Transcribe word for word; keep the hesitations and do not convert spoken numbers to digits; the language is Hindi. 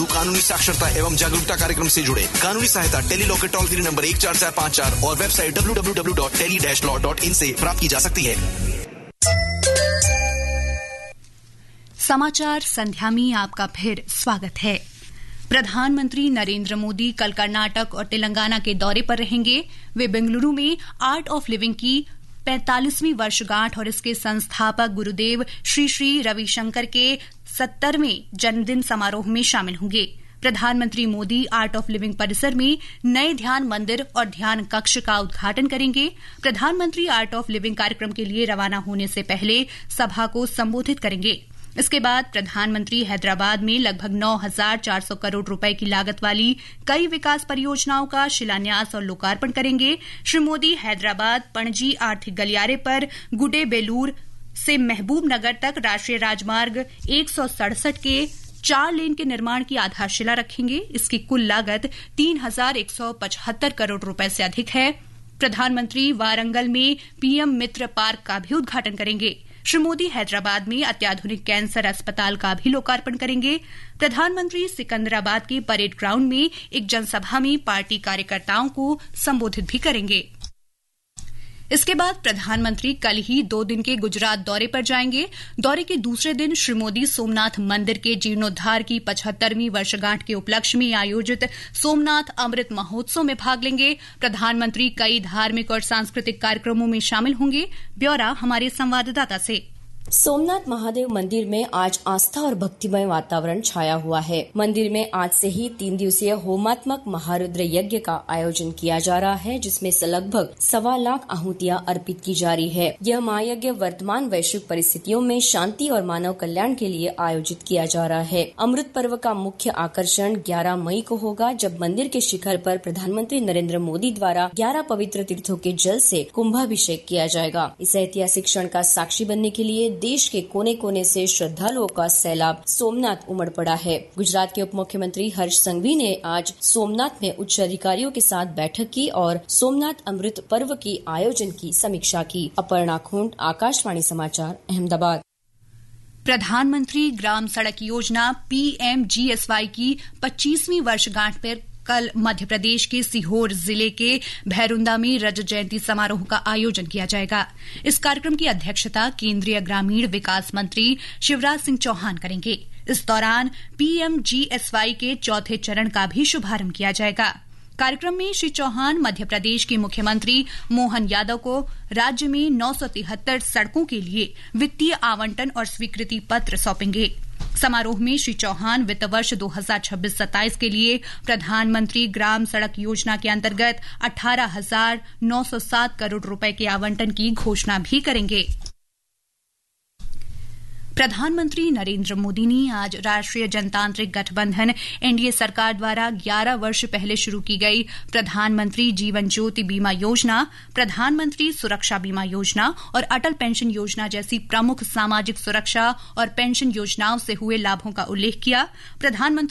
कानूनी साक्षरता एवं जागरूकता कार्यक्रम से जुड़े कानूनी सहायता टेली लॉ के टोल फ्री नंबर एक चार चार पाँच चार और website W W W dot tele dash law dot in से प्राप्त की जा सकती है। समाचार संध्या में आपका फिर स्वागत है। प्रधानमंत्री नरेंद्र मोदी कल कर्नाटक और तेलंगाना के दौरे पर रहेंगे। वे बेंगलुरु में आर्ट ऑफ लिविंग की पैंतालीसवीं वर्षगांठ और इसके संस्थापक गुरुदेव श्री श्री रविशंकर के सत्तरवें जन्मदिन समारोह में शामिल होंगे। प्रधानमंत्री मोदी आर्ट ऑफ लिविंग परिसर में नए ध्यान मंदिर और ध्यान कक्ष का उद्घाटन करेंगे। प्रधानमंत्री आर्ट ऑफ लिविंग कार्यक्रम के लिए रवाना होने से पहले सभा को संबोधित करेंगे। इसके बाद प्रधानमंत्री हैदराबाद में लगभग नौ हजार चार सौ करोड़ रुपए की लागत वाली कई विकास परियोजनाओं का शिलान्यास और लोकार्पण करेंगे। श्री मोदी हैदराबाद पणजी आर्थिक गलियारे पर गुडेबेलूर से महबूब नगर तक राष्ट्रीय राजमार्ग एक सौ सड़सठ के चार लेन के निर्माण की आधारशिला रखेंगे। इसकी कुल लागत तीन हजार एक सौ पचहत्तर करोड़ रुपए से अधिक है। प्रधानमंत्री वारंगल में पीएम मित्र पार्क का भी उद्घाटन करेंगे। श्री मोदी हैदराबाद में अत्याधुनिक कैंसर अस्पताल का भी लोकार्पण करेंगे। प्रधानमंत्री सिकंदराबाद के परेड ग्राउंड में एक जनसभा में पार्टी कार्यकर्ताओं को संबोधित भी करेंगे। इसके बाद प्रधानमंत्री कल ही दो दिन के गुजरात दौरे पर जाएंगे। दौरे के दूसरे दिन श्री मोदी सोमनाथ मंदिर के जीर्णोद्धार की पचहत्तरवीं वर्षगांठ के उपलक्ष्य में आयोजित सोमनाथ अमृत महोत्सव में भाग लेंगे। प्रधानमंत्री कई धार्मिक और सांस्कृतिक कार्यक्रमों में शामिल होंगे। ब्यौरा हमारे संवाददाता से। सोमनाथ महादेव मंदिर में आज आस्था और भक्तिमय वातावरण छाया हुआ है। मंदिर में आज से ही तीन दिवसीय होमात्मक महारुद्र यज्ञ का आयोजन किया जा रहा है, जिसमें से लगभग सवा लाख आहुतियां अर्पित की जा रही है। यह महायज्ञ वर्तमान वैश्विक परिस्थितियों में शांति और मानव कल्याण के लिए आयोजित किया जा रहा है। अमृत पर्व का मुख्य आकर्षण ग्यारह मई को होगा, जब मंदिर के शिखर पर प्रधानमंत्री नरेंद्र मोदी द्वारा ग्यारह पवित्र तीर्थों के जल से कुंभाभिषेक किया जाएगा। इस ऐतिहासिक क्षण का साक्षी बनने के लिए देश के कोने कोने से श्रद्धालुओं का सैलाब सोमनाथ उमड़ पड़ा है। गुजरात के उप मुख्यमंत्री हर्ष संघवी ने आज सोमनाथ में उच्च अधिकारियों के साथ बैठक की और सोमनाथ अमृत पर्व की आयोजन की समीक्षा की। अपर्णा खूंट, आकाशवाणी समाचार, अहमदाबाद। प्रधानमंत्री ग्राम सड़क योजना पीएमजीएसवाई की पच्चीसवीं वर्षगांठ पर कल मध्य प्रदेश के सीहोर जिले के भैरुंदा में रजत जयंती समारोह का आयोजन किया जाएगा। इस कार्यक्रम की अध्यक्षता केंद्रीय ग्रामीण विकास मंत्री शिवराज सिंह चौहान करेंगे। इस दौरान पीएमजीएसवाई के चौथे चरण का भी शुभारंभ किया जाएगा। कार्यक्रम में श्री चौहान मध्य प्रदेश के मुख्यमंत्री मोहन यादव को राज्य में नौ सौ तिहत्तर सड़कों के लिए वित्तीय आवंटन और स्वीकृति पत्र सौंपेंगे। समारोह में श्री चौहान वित्त वर्ष दो हजार छब्बीस सत्ताईस के लिए प्रधानमंत्री ग्राम सड़क योजना के अंतर्गत अठारह हजार नौ सौ सात करोड़ रुपए के आवंटन की घोषणा भी करेंगे। प्रधानमंत्री नरेंद्र मोदी ने आज राष्ट्रीय जनतांत्रिक गठबंधन एनडीए सरकार द्वारा ग्यारह वर्ष पहले शुरू की गई प्रधानमंत्री जीवन ज्योति बीमा योजना, प्रधानमंत्री सुरक्षा बीमा योजना और अटल पेंशन योजना जैसी प्रमुख सामाजिक सुरक्षा और पेंशन योजनाओं से हुए लाभों का उल्लेख किया। प्रधानमंत्री